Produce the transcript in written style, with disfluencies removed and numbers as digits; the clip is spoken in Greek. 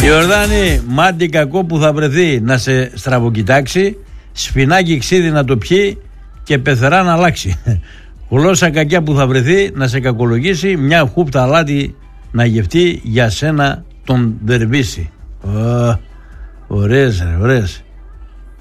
Ιορδάνη, μάτι κακό που θα βρεθεί να σε στραβοκοιτάξει, σφινάκι ξύδι να το πιει και πεθερά να αλλάξει. Γλώσσα κακιά που θα βρεθεί να σε κακολογήσει, μια χούπτα αλάτι να γευτεί για σένα τον δερβίσει. Ωραίες ρε, ωραίες.